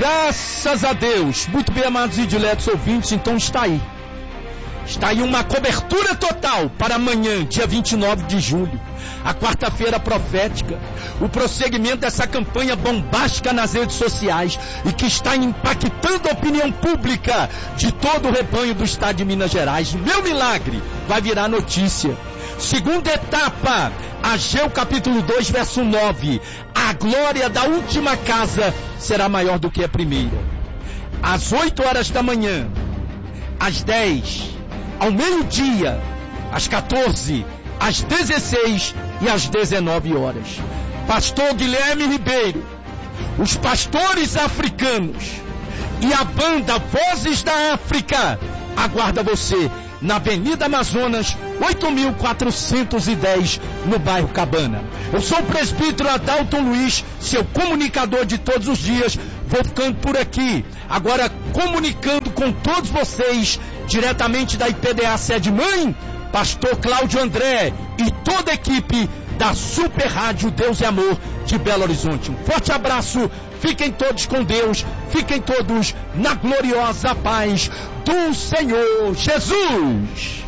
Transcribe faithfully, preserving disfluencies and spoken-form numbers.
Graças a Deus. Muito bem, amados e diletos ouvintes, então está aí. Está aí uma cobertura total para amanhã, dia vinte e nove de julho, a quarta-feira profética, o prosseguimento dessa campanha bombástica nas redes sociais e que está impactando a opinião pública de todo o rebanho do estado de Minas Gerais. O meu milagre vai virar notícia. Segunda etapa, Ageu capítulo dois, verso nove. A glória da última casa será maior do que a primeira. Às oito horas da manhã, às dez, ao meio-dia, às quatorze, às dezesseis e às dezenove horas. Pastor Guilherme Ribeiro, os pastores africanos e a banda Vozes da África aguarda você na Avenida Amazonas, oito mil quatrocentos e dez, no bairro Cabana. Eu sou o presbítero Adalton Luiz, seu comunicador de todos os dias. Vou ficando por aqui, agora comunicando com todos vocês, diretamente da I P D A Sede Mãe, pastor Cláudio André e toda a equipe da Super Rádio Deus e Amor de Belo Horizonte. Um forte abraço, fiquem todos com Deus, fiquem todos na gloriosa paz do Senhor Jesus.